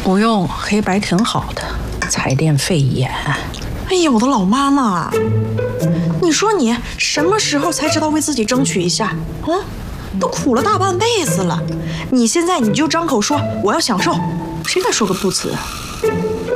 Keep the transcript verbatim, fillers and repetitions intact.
不用，黑白挺好的，彩电费眼。 哎呀，我的老妈妈，你说你什么时候才知道为自己争取一下啊？都苦了大半辈子了，你现在你就张口说我要享受，谁敢说个不字啊？